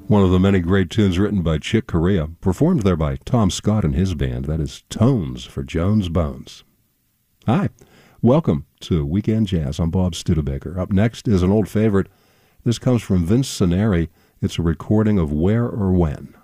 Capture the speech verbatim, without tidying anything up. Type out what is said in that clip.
One of the many great tunes written by Chick Corea, performed there by Tom Scott and his band. That is Tones for Jones Bones. Hi, welcome to Weekend Jazz. I'm Bob Studebaker. Up next is an old favorite. This comes from Vince Soneri. It's a recording of Where or When.